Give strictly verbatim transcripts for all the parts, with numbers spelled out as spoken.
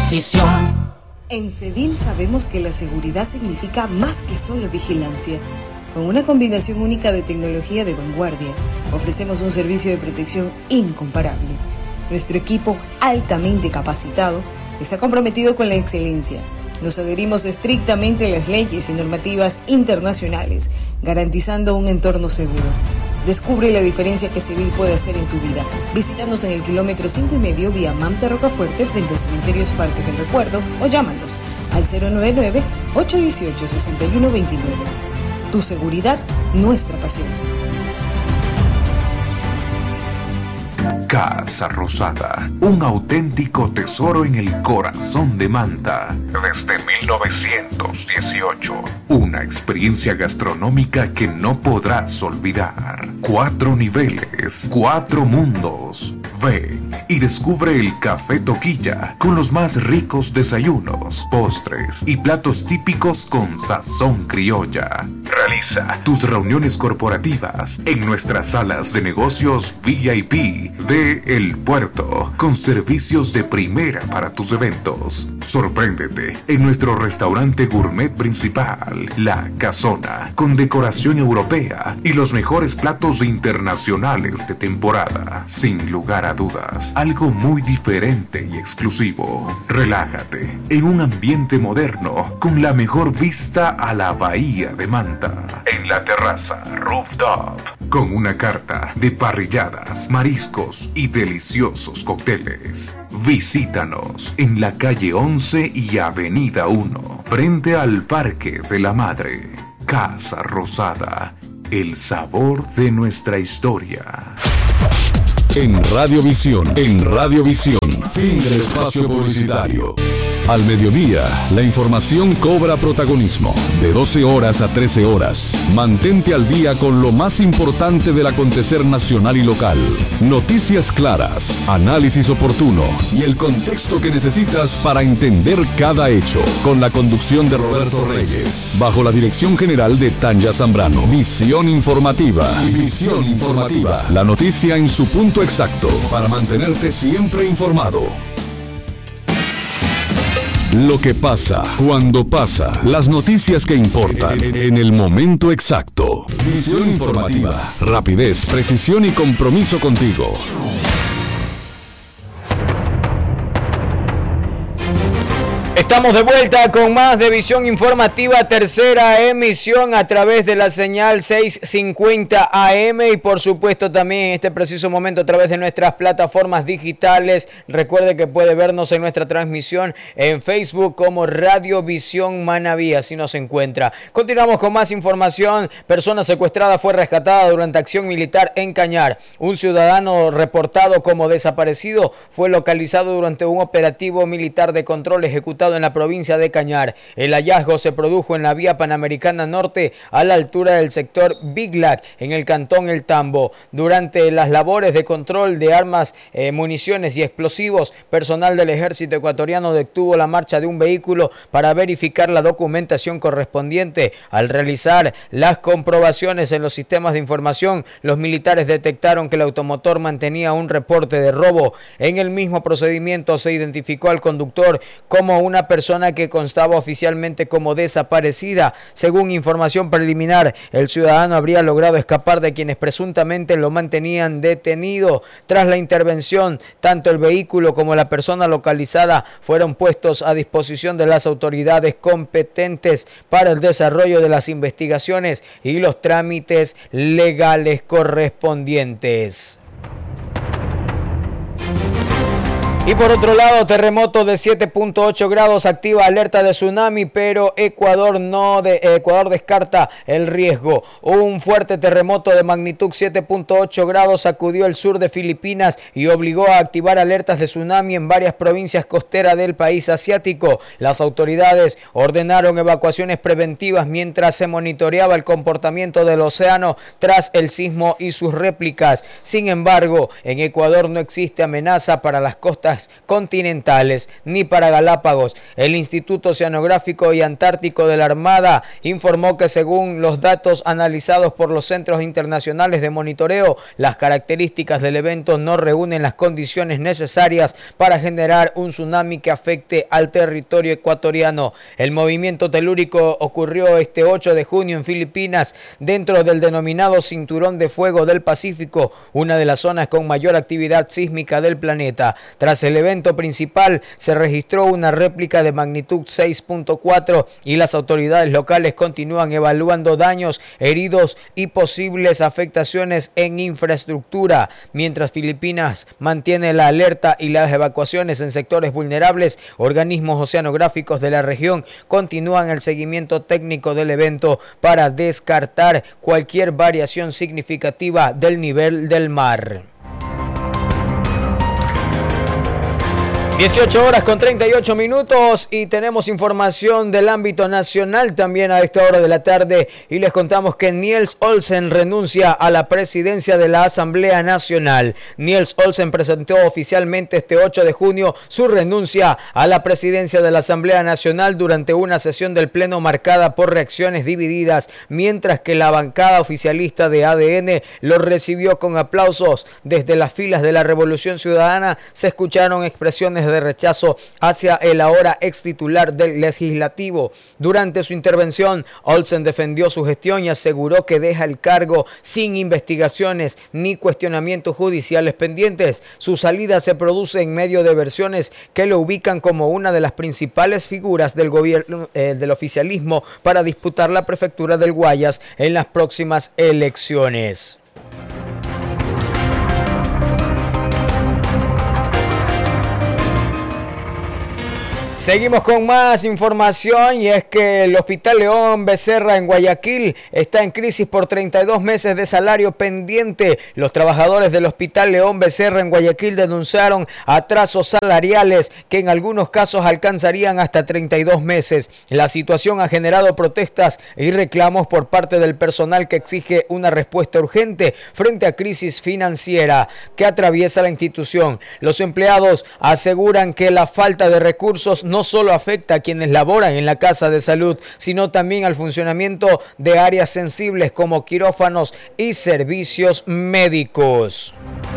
decisión. En Cedil sabemos que la seguridad significa más que solo vigilancia. Con una combinación única de tecnología de vanguardia, ofrecemos un servicio de protección incomparable. Nuestro equipo, altamente capacitado, está comprometido con la excelencia. Nos adherimos estrictamente a las leyes y normativas internacionales, garantizando un entorno seguro. Descubre la diferencia que Cedil puede hacer en tu vida. Visítanos en el kilómetro cinco y medio vía Manta Rocafuerte frente a Cementerios Parque del Recuerdo o llámanos al cero nueve nueve, ocho uno ocho, seis uno dos nueve. Tu seguridad, nuestra pasión. Casa Rosada, un auténtico tesoro en el corazón de Manta. Desde mil novecientos dieciocho. Una experiencia gastronómica que no podrás olvidar. Cuatro niveles, cuatro mundos. Ven y descubre el Café Toquilla con los más ricos desayunos, postres y platos típicos con sazón criolla. Realiza tus reuniones corporativas en nuestras salas de negocios V I P de El Puerto, con servicios de primera para tus eventos. Sorpréndete en nuestro restaurante gourmet principal, La Casona, con decoración europea y los mejores platos internacionales de temporada. Sin lugar a dudas, algo muy diferente y exclusivo. Relájate en un ambiente moderno con la mejor vista a la bahía de Manta. En la terraza Rooftop, con una carta de parrilladas, mariscos y deliciosos cócteles. Visítanos en la calle once y avenida uno, frente al Parque de la Madre. Casa Rosada, el sabor de nuestra historia. En Radiovisión, en Radiovisión, fin del espacio publicitario. Al mediodía, la información cobra protagonismo. De doce horas a trece horas, mantente al día con lo más importante del acontecer nacional y local. Noticias claras, análisis oportuno y el contexto que necesitas para entender cada hecho. Con la conducción de Roberto Reyes, bajo la dirección general de Tanya Zambrano. Visión informativa. Visión informativa. La noticia en su punto exacto para mantenerte siempre informado. Lo que pasa, cuando pasa, las noticias que importan, en el momento exacto. Visión informativa, rapidez, precisión y compromiso contigo. Estamos de vuelta con más de Visión Informativa, tercera emisión a través de la señal seiscientos cincuenta A M y por supuesto también en este preciso momento a través de nuestras plataformas digitales. Recuerde que puede vernos en nuestra transmisión en Facebook como Radio Visión Manabí, así nos encuentra. Continuamos con más información. Persona secuestrada fue rescatada durante acción militar en Cañar. Un ciudadano reportado como desaparecido fue localizado durante un operativo militar de control ejecutado en la provincia de Cañar. El hallazgo se produjo en la vía Panamericana Norte a la altura del sector Biglac en el cantón El Tambo. Durante las labores de control de armas, eh, municiones y explosivos, personal del ejército ecuatoriano detuvo la marcha de un vehículo para verificar la documentación correspondiente. Al realizar las comprobaciones en los sistemas de información, los militares detectaron que el automotor mantenía un reporte de robo. En el mismo procedimiento se identificó al conductor como una persona que constaba oficialmente como desaparecida. Según información preliminar, el ciudadano habría logrado escapar de quienes presuntamente lo mantenían detenido. Tras la intervención, tanto el vehículo como la persona localizada fueron puestos a disposición de las autoridades competentes para el desarrollo de las investigaciones y los trámites legales correspondientes. Y por otro lado, terremoto de siete punto ocho grados, activa alerta de tsunami, pero Ecuador no de, Ecuador descarta el riesgo. Un fuerte terremoto de magnitud siete punto ocho grados sacudió el sur de Filipinas y obligó a activar alertas de tsunami en varias provincias costeras del país asiático. Las autoridades ordenaron evacuaciones preventivas mientras se monitoreaba el comportamiento del océano tras el sismo y sus réplicas. Sin embargo, en Ecuador no existe amenaza para las costas islas continentales ni para Galápagos. El Instituto Oceanográfico y Antártico de la Armada informó que según los datos analizados por los centros internacionales de monitoreo, las características del evento no reúnen las condiciones necesarias para generar un tsunami que afecte al territorio ecuatoriano. El movimiento telúrico ocurrió este ocho de junio en Filipinas, dentro del denominado Cinturón de Fuego del Pacífico, una de las zonas con mayor actividad sísmica del planeta. Tras el evento principal, se registró una réplica de magnitud seis punto cuatro y las autoridades locales continúan evaluando daños, heridos y posibles afectaciones en infraestructura. Mientras Filipinas mantiene la alerta y las evacuaciones en sectores vulnerables, organismos oceanográficos de la región continúan el seguimiento técnico del evento para descartar cualquier variación significativa del nivel del mar. dieciocho horas con treinta y ocho minutos y tenemos información del ámbito nacional también a esta hora de la tarde y les contamos que Niels Olsen renuncia a la presidencia de la Asamblea Nacional. Niels Olsen presentó oficialmente este ocho de junio su renuncia a la presidencia de la Asamblea Nacional durante una sesión del Pleno marcada por reacciones divididas, mientras que la bancada oficialista de A D N lo recibió con aplausos. Desde las filas de la Revolución Ciudadana se escucharon expresiones de de rechazo hacia el ahora ex titular del legislativo. Durante su intervención, Olsen defendió su gestión y aseguró que deja el cargo sin investigaciones ni cuestionamientos judiciales pendientes. Su salida se produce en medio de versiones que lo ubican como una de las principales figuras del gobierno eh, del oficialismo para disputar la prefectura del Guayas en las próximas elecciones. Seguimos con más información y es que el Hospital León Becerra en Guayaquil está en crisis por treinta y dos meses de salario pendiente. Los trabajadores del Hospital León Becerra en Guayaquil denunciaron atrasos salariales que en algunos casos alcanzarían hasta treinta y dos meses. La situación ha generado protestas y reclamos por parte del personal que exige una respuesta urgente frente a crisis financiera que atraviesa la institución. Los empleados aseguran que la falta de recursos no solo afecta a quienes laboran en la Casa de Salud, sino también al funcionamiento de áreas sensibles como quirófanos y servicios médicos.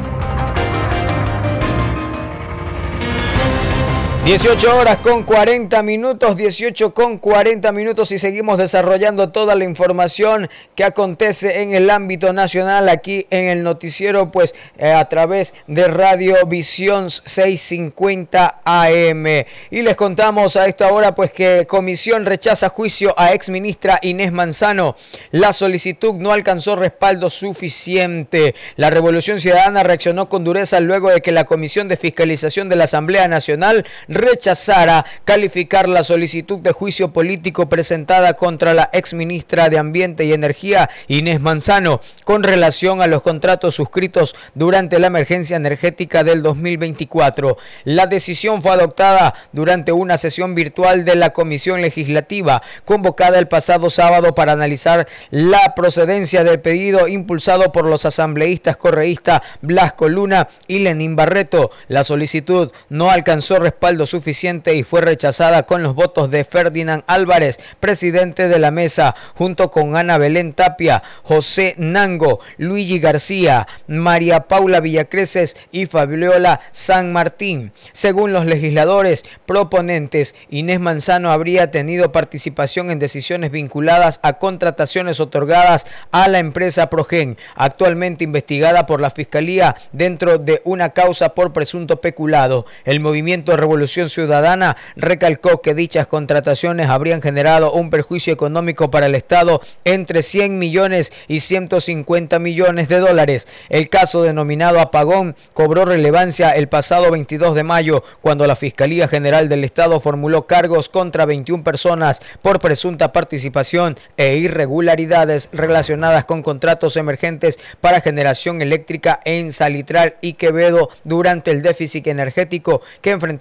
dieciocho horas con cuarenta minutos, dieciocho con cuarenta minutos y seguimos desarrollando toda la información que acontece en el ámbito nacional aquí en el noticiero, pues eh, a través de Radio Visión seiscientos cincuenta A M. Y les contamos a esta hora pues que comisión rechaza juicio a exministra Inés Manzano. La solicitud no alcanzó respaldo suficiente. La Revolución Ciudadana reaccionó con dureza luego de que la Comisión de Fiscalización de la Asamblea Nacional rechazara calificar la solicitud de juicio político presentada contra la exministra de Ambiente y Energía Inés Manzano con relación a los contratos suscritos durante la emergencia energética del dos mil veinticuatro. La decisión fue adoptada durante una sesión virtual de la Comisión Legislativa convocada el pasado sábado para analizar la procedencia del pedido impulsado por los asambleístas correístas Blasco Luna y Lenín Barreto. La solicitud no alcanzó respaldo suficiente y fue rechazada con los votos de Ferdinand Álvarez, presidente de la mesa, junto con Ana Belén Tapia, José Nango, Luigi García, María Paula Villacreces y Fabiola San Martín. Según los legisladores proponentes, Inés Manzano habría tenido participación en decisiones vinculadas a contrataciones otorgadas a la empresa Progen, actualmente investigada por la Fiscalía dentro de una causa por presunto peculado. El movimiento Revolución Ciudadana recalcó que dichas contrataciones habrían generado un perjuicio económico para el Estado entre cien millones y ciento cincuenta millones de dólares. El caso denominado apagón cobró relevancia el pasado veintidós de mayo, cuando la Fiscalía General del Estado formuló cargos contra veintiuna personas por presunta participación e irregularidades relacionadas con contratos emergentes para generación eléctrica en Salitral y Quevedo durante el déficit energético que enfrentó Ecuador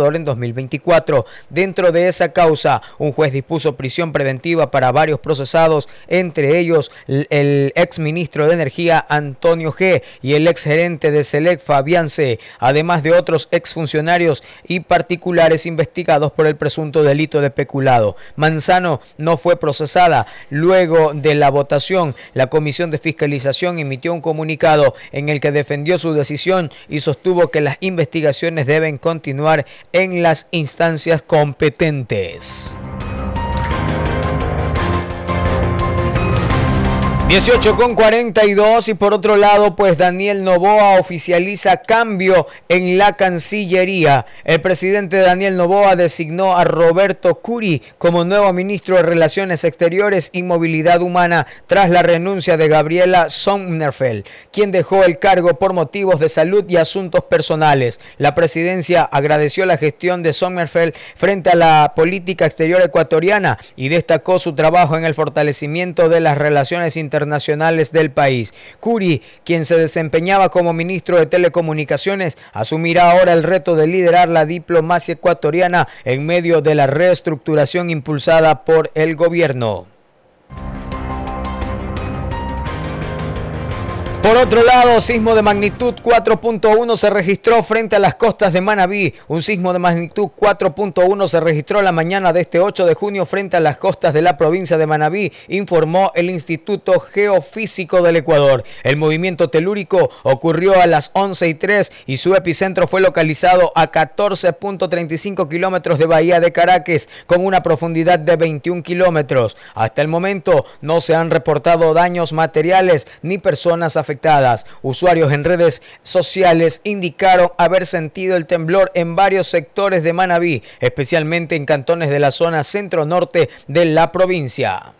Ecuador en dos mil veinticuatro. Dentro de esa causa, un juez dispuso prisión preventiva para varios procesados, entre ellos el exministro de Energía Antonio G. y el exgerente de Select Fabián C., además de otros exfuncionarios y particulares investigados por el presunto delito de peculado. Manzano no fue procesada. Luego de la votación, la Comisión de Fiscalización emitió un comunicado en el que defendió su decisión y sostuvo que las investigaciones deben continuar en las instancias competentes. dieciocho con cuarenta y dos, y por otro lado, pues Daniel Noboa oficializa cambio en la Cancillería. El presidente Daniel Noboa designó a Roberto Curi como nuevo ministro de Relaciones Exteriores y Movilidad Humana tras la renuncia de Gabriela Sommerfeld, quien dejó el cargo por motivos de salud y asuntos personales. La presidencia agradeció la gestión de Sommerfeld frente a la política exterior ecuatoriana y destacó su trabajo en el fortalecimiento de las relaciones internacionales internacionales del país. Curi, quien se desempeñaba como ministro de Telecomunicaciones, asumirá ahora el reto de liderar la diplomacia ecuatoriana en medio de la reestructuración impulsada por el gobierno. Por otro lado, sismo de magnitud cuatro punto uno se registró frente a las costas de Manabí. Un sismo de magnitud cuatro punto uno se registró la mañana de este ocho de junio frente a las costas de la provincia de Manabí, informó el Instituto Geofísico del Ecuador. El movimiento telúrico ocurrió a las once y tres y su epicentro fue localizado a catorce punto treinta y cinco kilómetros de Bahía de Caracas, con una profundidad de veintiún kilómetros. Hasta el momento no se han reportado daños materiales ni personas afectadas. Afectadas. Usuarios en redes sociales indicaron haber sentido el temblor en varios sectores de Manabí, especialmente en cantones de la zona centro-norte de la provincia.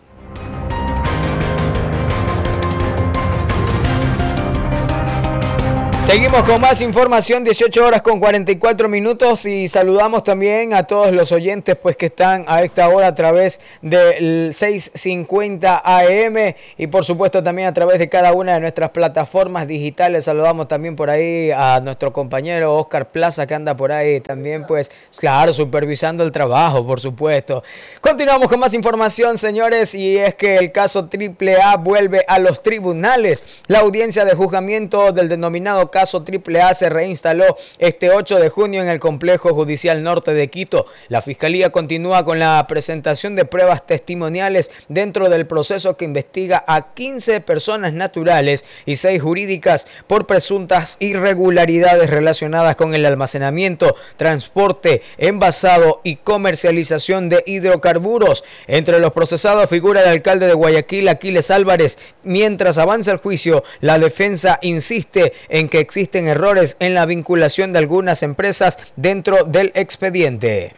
Seguimos con más información, dieciocho horas con cuarenta y cuatro minutos, y saludamos también a todos los oyentes pues que están a esta hora a través del seiscientos cincuenta A M y por supuesto también a través de cada una de nuestras plataformas digitales. Saludamos también por ahí a nuestro compañero Oscar Plaza, que anda por ahí también pues claro, supervisando el trabajo, por supuesto. Continuamos con más información, señores, y es que el caso Triple A vuelve a los tribunales. La audiencia de juzgamiento del denominado caso caso Triple A se reinstaló este ocho de junio en el Complejo Judicial Norte de Quito. La Fiscalía continúa con la presentación de pruebas testimoniales dentro del proceso que investiga a quince personas naturales y seis jurídicas por presuntas irregularidades relacionadas con el almacenamiento, transporte, envasado y comercialización de hidrocarburos. Entre los procesados figura el alcalde de Guayaquil, Aquiles Álvarez. Mientras avanza el juicio, la defensa insiste en que existen errores en la vinculación de algunas empresas dentro del expediente.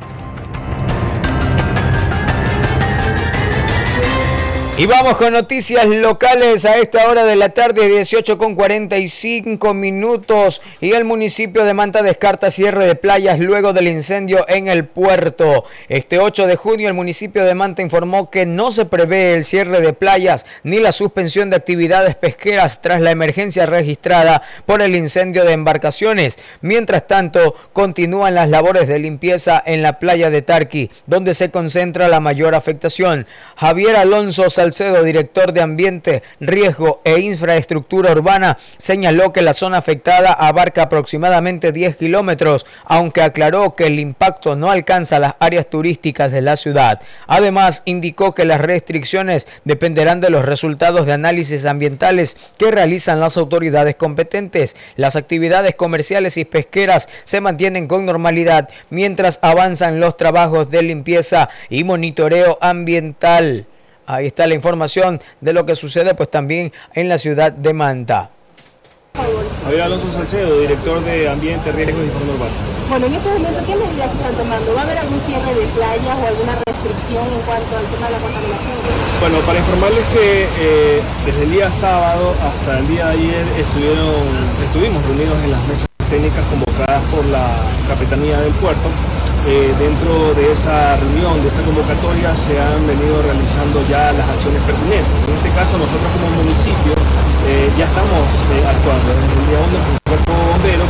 Y vamos con noticias locales a esta hora de la tarde, dieciocho con cuarenta y cinco minutos. Y el municipio de Manta descarta cierre de playas luego del incendio en el puerto. Este ocho de junio el municipio de Manta informó que no se prevé el cierre de playas ni la suspensión de actividades pesqueras tras la emergencia registrada por el incendio de embarcaciones. Mientras tanto, continúan las labores de limpieza en la playa de Tarqui, donde se concentra la mayor afectación. Javier Alonso Salcedo, director de Ambiente, Riesgo e Infraestructura Urbana, señaló que la zona afectada abarca aproximadamente diez kilómetros, aunque aclaró que el impacto no alcanza las áreas turísticas de la ciudad. Además, indicó que las restricciones dependerán de los resultados de análisis ambientales que realizan las autoridades competentes. Las actividades comerciales y pesqueras se mantienen con normalidad mientras avanzan los trabajos de limpieza y monitoreo ambiental. Ahí está la información de lo que sucede pues también en la ciudad de Manta. Javier Alonso Salcedo, director de Ambiente, Riesgo y Informe Urbano. Bueno, en este momento, ¿qué medidas se están tomando? ¿Va a haber algún cierre de playas o alguna restricción en cuanto al tema de la contaminación? Bueno, para informarles que eh, desde el día sábado hasta el día de ayer estuvieron, estuvimos reunidos en las mesas técnicas convocadas por la Capitanía del Puerto. Eh, dentro de esa reunión, de esa convocatoria, se han venido realizando ya las acciones pertinentes. En este caso, nosotros como municipio eh, ya estamos eh, actuando. Desde el día uno, el Cuerpo de Bomberos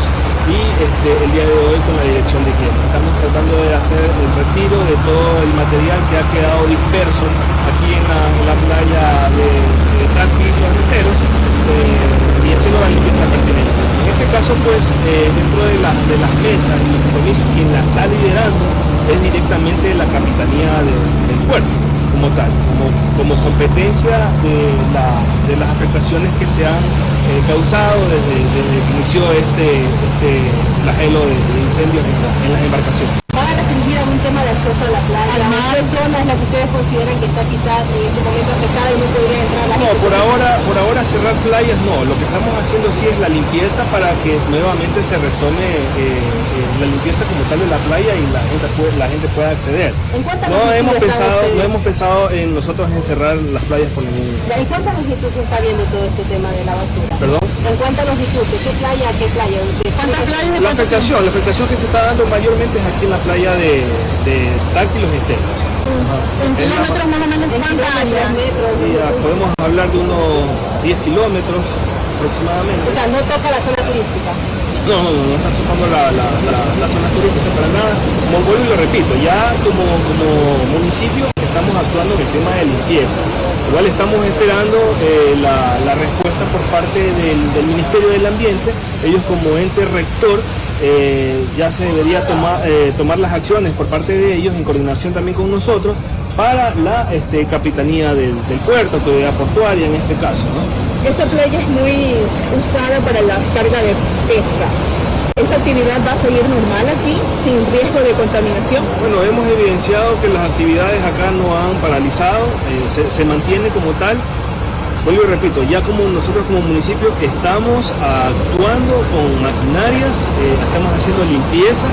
y este, el día de hoy con la dirección de clima. Estamos tratando de hacer el retiro de todo el material que ha quedado disperso aquí en la, en la playa de, de Tacti y los Esteros, eh, y haciendo la limpieza pertinente. En este caso, pues, eh, dentro de, la, de las mesas y los compromisos, quien la está liderando es directamente la Capitanía de, del puerto, como tal, como, como competencia de, la, de las afectaciones que se han eh, causado desde, desde que inició este, este flagelo de, de incendios en, la, en las embarcaciones. ¿Van a restringir algún tema de acceso a la playa? ¿Qué zona es la que ustedes consideran que está quizás en este momento afectada y no podría entrar a la No, por ahora, por ahora cerrar playas no. Lo que estamos haciendo sí es la limpieza para que nuevamente se retome eh, eh, la limpieza como tal de la playa y la gente, puede, la gente pueda acceder. ¿En cuánta No longitud hemos están pensado, ustedes? no hemos pensado en nosotros en cerrar las playas por ningún. ¿En cuánta longitud se está viendo todo este tema de la basura? ¿Perdón? ¿En cuánta longitud? ¿De qué playa a qué playa? ¿De cuántas playas? La afectación, la afectación que se está dando mayormente es aquí en la playa de, de Tacti y los Esteros. ¿En kilómetros más o menos cuánta área? Y ya podemos hablar de unos diez kilómetros aproximadamente. O sea, no toca la zona turística. No, no, no, no está tocando la, la, la, la zona turística para nada. Como vuelvo y lo repito, ya como, como municipio estamos actuando en el tema de limpieza. Igual estamos esperando eh, la, la respuesta por parte del, del Ministerio del Ambiente. Ellos como ente rector eh, ya se debería tomar, eh, tomar las acciones por parte de ellos en coordinación también con nosotros para la este, capitanía del, del puerto, autoridad portuaria en este caso, ¿no? Esta playa es muy usada para la carga de pesca. ¿Esta actividad va a seguir normal aquí, sin riesgo de contaminación? Bueno, hemos evidenciado que las actividades acá no han paralizado, eh, se, se mantiene como tal. Vuelvo y repito, ya como nosotros como municipio estamos actuando con maquinarias, eh, estamos haciendo limpieza.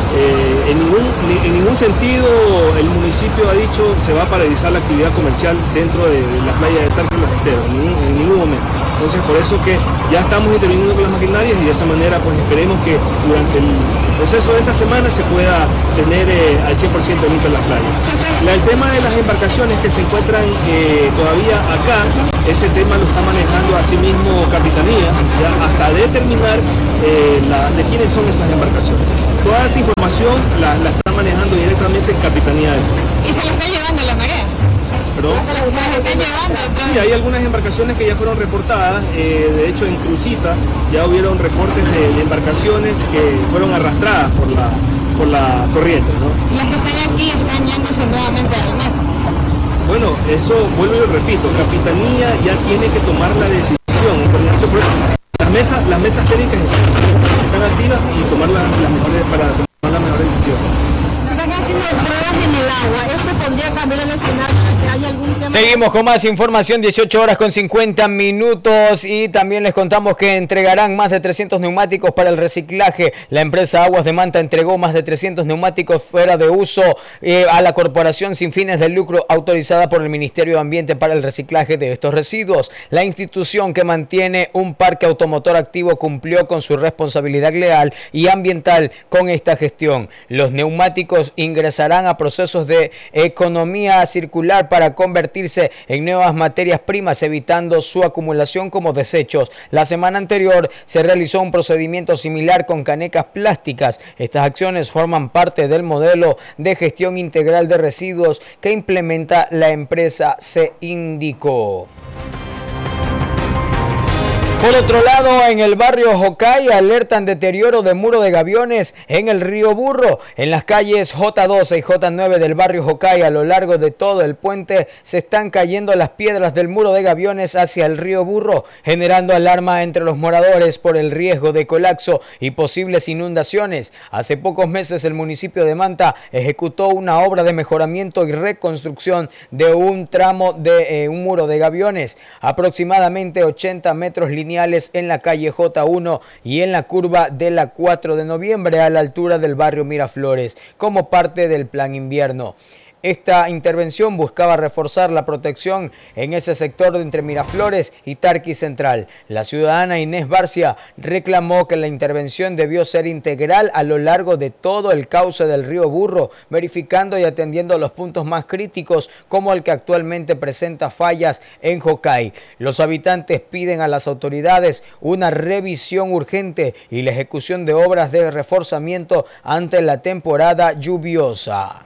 Eh, en, ningún, en ningún sentido el municipio ha dicho se va a paralizar la actividad comercial dentro de, de la playa de Tacti y los Esteros, en, en ningún momento. Entonces por eso que ya estamos interviniendo con las maquinarias y de esa manera pues esperemos que durante el proceso de esta semana se pueda tener eh, al cien por ciento limpio las playas. La, el tema de las embarcaciones que se encuentran eh, todavía acá, ese tema lo está manejando asimismo Capitanía, ya hasta determinar eh, la, de quiénes son esas embarcaciones. Toda esa información la, la está manejando directamente en Capitanía del Puerto. ¿Y se lo está llevando la marea? ¿Perdón? ¿Se lo está llevando? Sí, hay algunas embarcaciones que ya fueron reportadas, eh, de hecho en Crucita ya hubieron reportes de, de embarcaciones que fueron arrastradas por la, por la corriente, ¿no? Y las que están aquí están yéndose nuevamente al mar. Bueno, eso vuelvo y lo repito, Capitanía ya tiene que tomar la decisión en coordinación, por eso, las mesas, las mesas técnicas están activas y tomar las, las mejores para tomar las mejores decisiones. Se están haciendo pruebas en el agua. ¿Esto podría cambiar el escenario de que haya algún tema? Seguimos con más información, dieciocho horas con cincuenta minutos, y también les contamos que entregarán más de trescientos neumáticos para el reciclaje. La empresa Aguas de Manta entregó más de trescientos neumáticos fuera de uso eh, a la corporación sin fines de lucro autorizada por el Ministerio de Ambiente para el reciclaje de estos residuos. La institución, que mantiene un parque automotor activo, cumplió con su responsabilidad legal y ambiental con esta gestión. Los neumáticos ingresarán a procesos de economía circular para convertirse en nuevas materias primas, evitando su acumulación como desechos. La semana anterior se realizó un procedimiento similar con canecas plásticas. Estas acciones forman parte del modelo de gestión integral de residuos que implementa la empresa, se indicó. Por otro lado, en el barrio Jocay alertan deterioro de muro de gaviones en el río Burro. En las calles J doce y J nueve del barrio Jocay, a lo largo de todo el puente, se están cayendo las piedras del muro de gaviones hacia el río Burro, generando alarma entre los moradores por el riesgo de colapso y posibles inundaciones. Hace pocos meses el municipio de Manta ejecutó una obra de mejoramiento y reconstrucción de un tramo de eh, un muro de gaviones, aproximadamente ochenta metros lineales en la calle J uno y en la curva de la cuatro de noviembre a la altura del barrio Miraflores, como parte del plan invierno. Esta intervención buscaba reforzar la protección en ese sector de entre Miraflores y Tarqui Central. La ciudadana Inés Barcia reclamó que la intervención debió ser integral a lo largo de todo el cauce del río Burro, verificando y atendiendo los puntos más críticos como el que actualmente presenta fallas en Jocay. Los habitantes piden a las autoridades una revisión urgente y la ejecución de obras de reforzamiento ante la temporada lluviosa.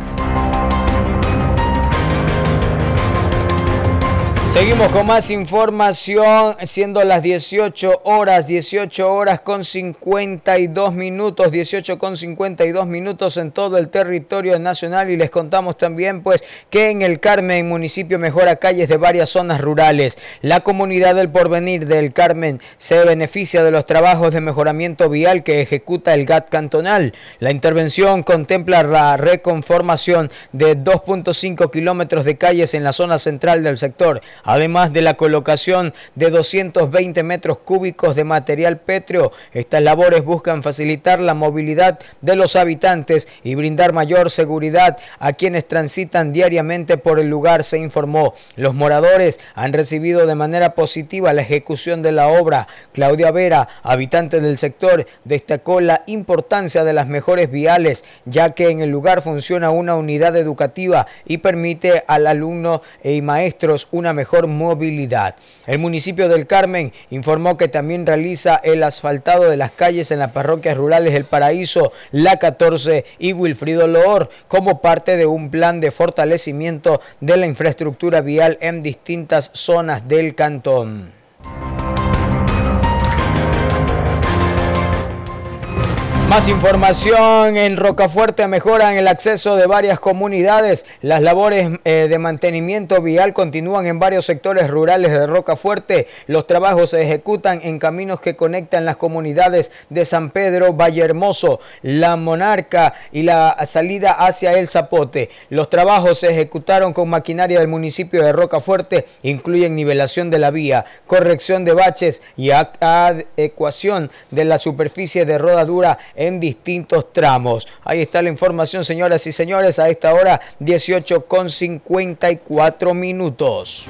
Seguimos con más información, siendo las dieciocho horas, dieciocho horas con cincuenta y dos minutos, dieciocho con cincuenta y dos minutos en todo el territorio nacional, y les contamos también pues que en el Carmen, municipio mejora calles de varias zonas rurales. La comunidad del Porvenir del Carmen se beneficia de los trabajos de mejoramiento vial que ejecuta el G A T cantonal. La intervención contempla la reconformación de dos punto cinco kilómetros de calles en la zona central del sector, además de la colocación de doscientos veinte metros cúbicos de material pétreo. Estas labores buscan facilitar la movilidad de los habitantes y brindar mayor seguridad a quienes transitan diariamente por el lugar, se informó. Los moradores han recibido de manera positiva la ejecución de la obra. Claudia Vera, habitante del sector, destacó la importancia de las mejores viales, ya que en el lugar funciona una unidad educativa y permite al alumno y maestros una mejor movilidad. El municipio del Carmen informó que también realiza el asfaltado de las calles en las parroquias rurales El Paraíso, La catorce y Wilfrido Loor, como parte de un plan de fortalecimiento de la infraestructura vial en distintas zonas del cantón. Más información: en Rocafuerte mejoran el acceso de varias comunidades. Las labores eh, de mantenimiento vial continúan en varios sectores rurales de Rocafuerte. Los trabajos se ejecutan en caminos que conectan las comunidades de San Pedro, Vallehermoso, La Monarca y la salida hacia El Zapote. Los trabajos se ejecutaron con maquinaria del municipio de Rocafuerte. Incluyen nivelación de la vía, corrección de baches y adecuación de la superficie de rodadura en distintos tramos. Ahí está la información, señoras y señores, a esta hora dieciocho con cincuenta y cuatro minutos.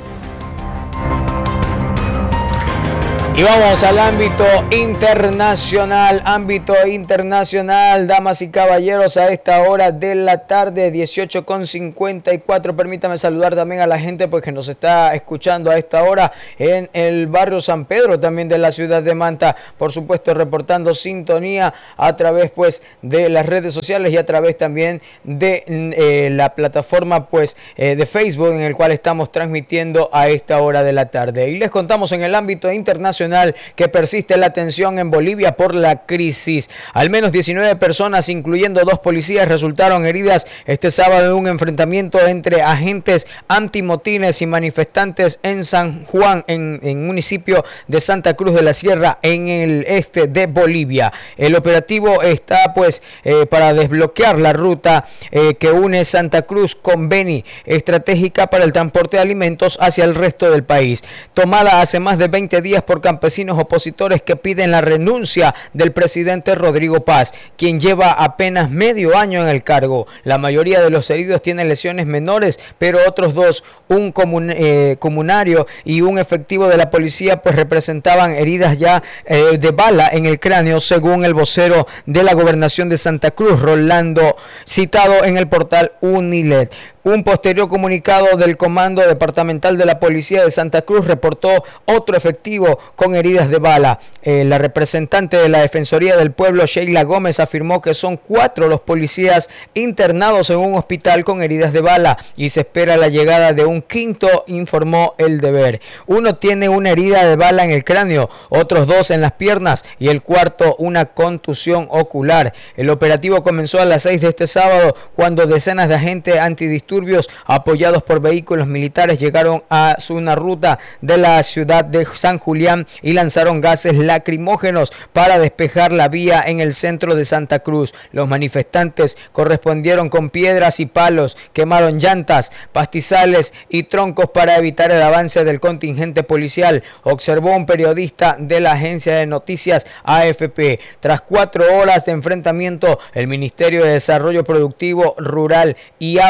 Y vamos al ámbito internacional, ámbito internacional, damas y caballeros, a esta hora de la tarde, dieciocho con cincuenta y cuatro. Permítame saludar también a la gente pues que nos está escuchando a esta hora en el barrio San Pedro, también de la ciudad de Manta, por supuesto reportando sintonía a través pues de las redes sociales y a través también de eh, la plataforma pues eh, de Facebook, en el cual estamos transmitiendo a esta hora de la tarde. Y les contamos en el ámbito internacional que persiste la tensión en Bolivia por la crisis. Al menos diecinueve personas, incluyendo dos policías, resultaron heridas este sábado en un enfrentamiento entre agentes antimotines y manifestantes en San Juan, en el municipio de Santa Cruz de la Sierra, en el este de Bolivia. El operativo está pues eh, para desbloquear la ruta eh, que une Santa Cruz con Beni, estratégica para el transporte de alimentos hacia el resto del país. Tomada hace más de veinte días por campesinos opositores que piden la renuncia del presidente Rodrigo Paz, quien lleva apenas medio año en el cargo. La mayoría de los heridos tienen lesiones menores, pero otros dos, un comun, eh, comunario y un efectivo de la policía, pues representaban heridas ya eh, de bala en el cráneo, según el vocero de la gobernación de Santa Cruz, Rolando, citado en el portal Unilet. Un posterior comunicado del Comando Departamental de la Policía de Santa Cruz reportó otro efectivo con heridas de bala. Eh, la representante de la Defensoría del Pueblo, Sheila Gómez, afirmó que son cuatro los policías internados en un hospital con heridas de bala y se espera la llegada de un quinto, informó El Deber. Uno tiene una herida de bala en el cráneo, otros dos en las piernas y el cuarto una contusión ocular. El operativo comenzó a las seis de este sábado, cuando decenas de agentes antidisturbios apoyados por vehículos militares llegaron a una ruta de la ciudad de San Julián y lanzaron gases lacrimógenos para despejar la vía en el centro de Santa Cruz. Los manifestantes correspondieron con piedras y palos, quemaron llantas, pastizales y troncos para evitar el avance del contingente policial, observó un periodista de la agencia de noticias A F P. Tras cuatro horas de enfrentamiento, el Ministerio de Desarrollo Productivo Rural y Agua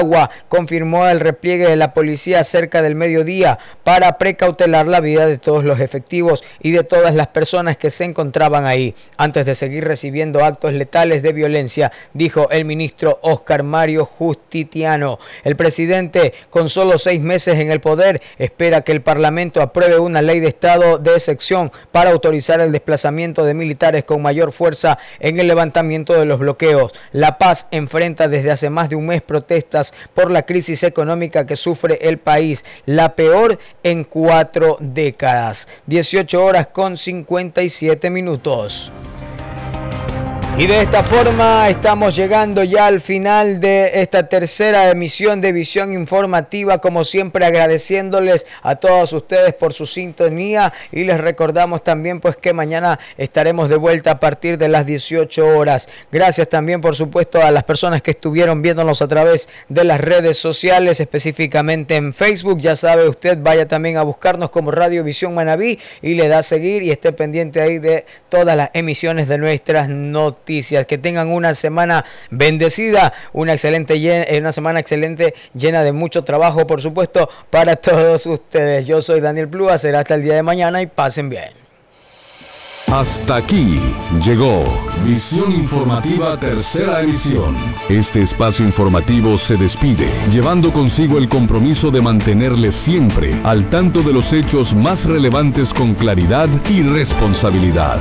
confirmó el repliegue de la policía cerca del mediodía para precautelar la vida de todos los efectivos y de todas las personas que se encontraban ahí, antes de seguir recibiendo actos letales de violencia, dijo el ministro Óscar Mario Justitiano. El presidente, con solo seis meses en el poder, espera que el Parlamento apruebe una ley de estado de excepción para autorizar el desplazamiento de militares con mayor fuerza en el levantamiento de los bloqueos. La Paz enfrenta desde hace más de un mes protestas por la crisis económica que sufre el país, la peor en cuatro décadas. dieciocho horas con cincuenta y siete minutos. Y de esta forma estamos llegando ya al final de esta tercera emisión de Visión Informativa, como siempre agradeciéndoles a todos ustedes por su sintonía, y les recordamos también pues que mañana estaremos de vuelta a partir de las dieciocho horas. Gracias también por supuesto a las personas que estuvieron viéndonos a través de las redes sociales, específicamente en Facebook. Ya sabe usted, vaya también a buscarnos como Radio Visión Manabí y le da a seguir y esté pendiente ahí de todas las emisiones de nuestras noticias. Que tengan una semana bendecida, una excelente una semana excelente, llena de mucho trabajo, por supuesto, para todos ustedes. Yo soy Daniel Plúa, será hasta el día de mañana y pasen bien. Hasta aquí llegó Visión Informativa Tercera Emisión. Este espacio informativo se despide, llevando consigo el compromiso de mantenerles siempre al tanto de los hechos más relevantes con claridad y responsabilidad.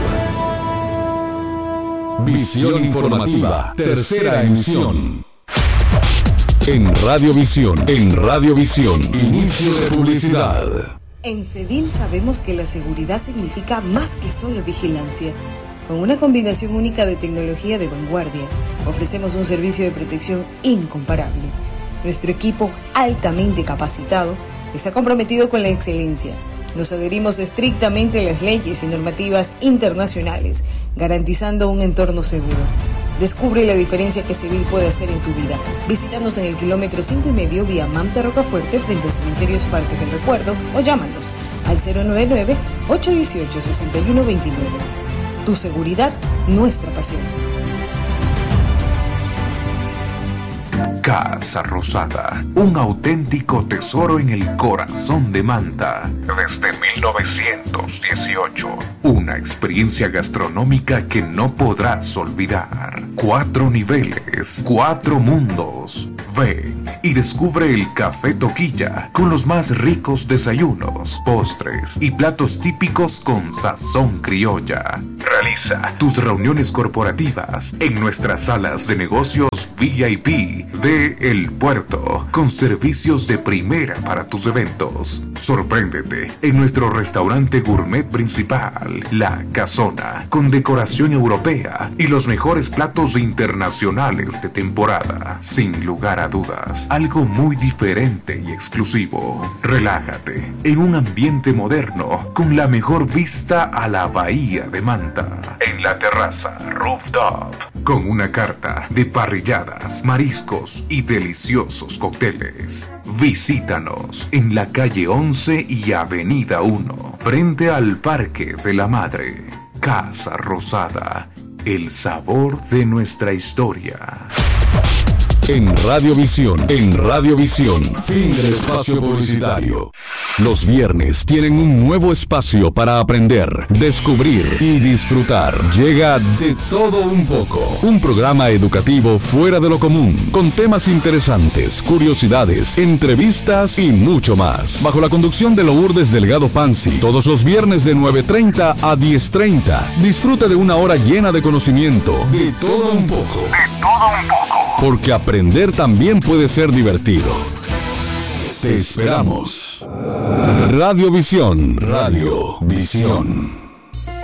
Visión Informativa, tercera emisión. En Radiovisión, en Radiovisión, inicio de publicidad. En Cedil sabemos que la seguridad significa más que solo vigilancia. Con una combinación única de tecnología de vanguardia, ofrecemos un servicio de protección incomparable. Nuestro equipo, altamente capacitado, está comprometido con la excelencia. Nos adherimos estrictamente a las leyes y normativas internacionales, garantizando un entorno seguro. Descubre la diferencia que Cedil puede hacer en tu vida. Visítanos en el kilómetro cinco y medio vía Manta Rocafuerte frente a Cementerios Parques del Recuerdo o llámanos al cero nueve nueve, ocho uno ocho, seis uno dos nueve. Tu seguridad, nuestra pasión. Casa Rosada, un auténtico tesoro en el corazón de Manta. Desde mil novecientos dieciocho. Una experiencia gastronómica que no podrás olvidar. Cuatro niveles, cuatro mundos. Ven y descubre el Café Toquilla con los más ricos desayunos, postres y platos típicos con sazón criolla. Realiza tus reuniones corporativas en nuestras salas de negocios V I P de El Puerto, con servicios de primera para tus eventos. Sorpréndete en nuestro restaurante gourmet principal, La Casona, con decoración europea y los mejores platos internacionales de temporada. Sin lugar a dudas, algo muy diferente y exclusivo. Relájate en un ambiente moderno con la mejor vista a la bahía de Manta. En la terraza Rooftop, con una carta de parrilladas, mariscos y deliciosos cócteles. Visítanos en la calle once y avenida uno, frente al Parque de la Madre. Casa Rosada, el sabor de nuestra historia. En Radiovisión, en Radiovisión, fin del espacio publicitario. Los viernes tienen un nuevo espacio para aprender, descubrir y disfrutar. Llega De Todo Un Poco, un programa educativo fuera de lo común, con temas interesantes, curiosidades, entrevistas y mucho más. Bajo la conducción de Lourdes Delgado Pansi, todos los viernes de nueve treinta a diez treinta. Disfruta de una hora llena de conocimiento. De todo un poco. De todo un poco. Porque aprender también puede ser divertido. Te esperamos. Radiovisión. Radiovisión.